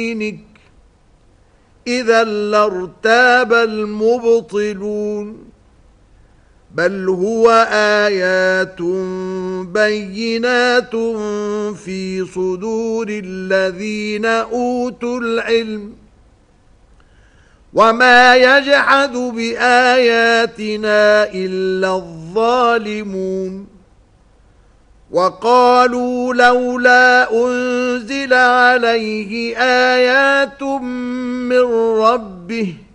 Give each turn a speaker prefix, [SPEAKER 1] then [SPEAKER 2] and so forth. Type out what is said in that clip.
[SPEAKER 1] دينك إذا لارتاب المبطلون بل هو آيات بينات في صدور الذين أوتوا العلم وما يجحد بآياتنا إلا الظالمون وقالوا لولا أنزل عليه آيات من ربه